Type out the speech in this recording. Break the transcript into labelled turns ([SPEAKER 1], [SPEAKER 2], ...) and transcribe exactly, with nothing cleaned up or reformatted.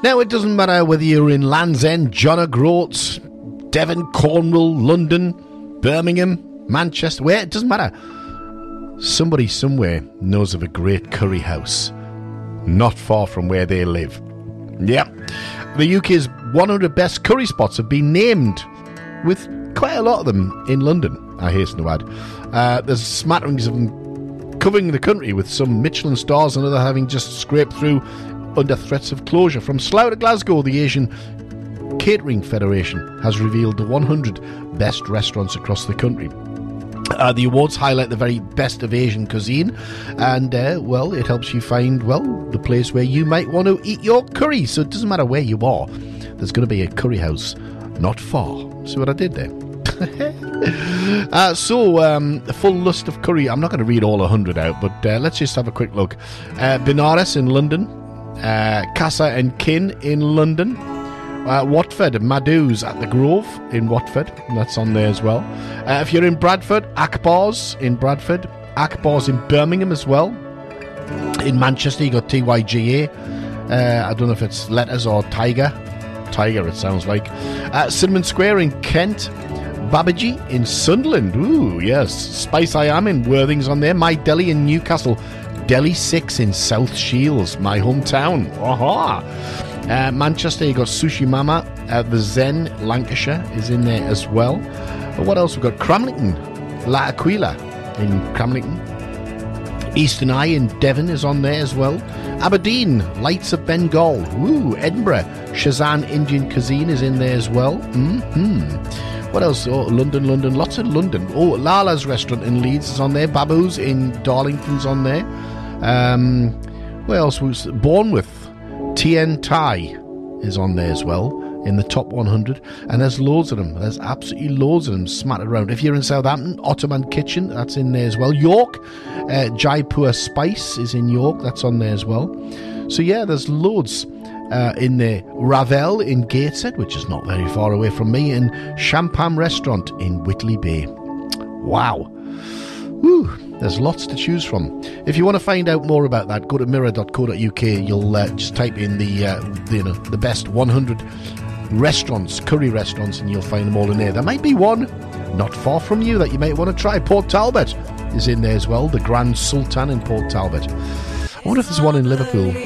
[SPEAKER 1] Now, it doesn't matter whether you're in Land's End, John O'Groats, Devon, Cornwall, London, Birmingham, Manchester, where, it doesn't matter. Somebody somewhere knows of a great curry house not far from where they live. Yeah. The U K's one hundred best curry spots have been named, with quite a lot of them in London, I hasten to add. Uh, there's smatterings of them covering the country, with some Michelin stars and other having just scraped through under threats of closure. From Slough to Glasgow, the Asian Catering Federation has revealed the one hundred best restaurants across the country. Uh, the awards highlight the very best of Asian cuisine, and, uh, well, it helps you find, well, the place where you might want to eat your curry. So it doesn't matter where you are, there's going to be a curry house not far. See what I did there? uh, so, um, a full list of curry. I'm not going to read all one hundred out, but uh, let's just have a quick look. Uh, Benares in London, uh, Casa and Kin in London, Uh, Watford, Madhu's at the Grove in Watford, and that's on there as well. Uh, if you're in Bradford, Akbar's in Bradford, Akbar's in Birmingham as well. In Manchester, you got T Y G A. Uh, I don't know if it's letters or Tiger. Tiger, it sounds like. Uh, Cinnamon Square in Kent, Babaji in Sunderland. Ooh, yes. Spice I Am in Worthing's on there. My Deli in Newcastle. Deli six in South Shields, my hometown. Aha! Uh, Manchester, you got Sushi Mama. Uh, the Zen, Lancashire, is in there as well. But what else? We've got Cramlington, La Aquila in Cramlington. Eastern Eye in Devon is on there as well. Aberdeen, Lights of Bengal. Woo, Edinburgh, Shazan Indian Cuisine is in there as well. Mm-hmm. What else? Oh, London, London, lots of London. Oh, Lala's restaurant in Leeds is on there. Babu's in Darlington's on there. Um, where else was Bournemouth? Tien Thai is on there as well in the top one hundred, and there's loads of them. There's absolutely loads of them smattered around. If you're in Southampton, Ottoman Kitchen, that's in there as well. York, uh, Jaipur Spice is in York, that's on there as well. So yeah, there's loads uh, in there. Ravel in Gateshead, which is not very far away from me, and Champam Restaurant in Whitley Bay. Wow. Woo. There's lots to choose from. If you want to find out more about that, go to mirror dot co dot U K. You'll uh, just type in the, uh, the you know the best one hundred restaurants, curry restaurants, and you'll find them all in there. There might be one not far from you that you might want to try. Port Talbot is in there as well. The Grand Sultan in Port Talbot. I wonder if there's one in Liverpool.